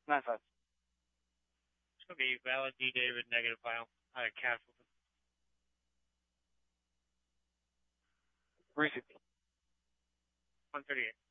9-5. Okay, valid D David negative file. Casualty. Receipt. 138.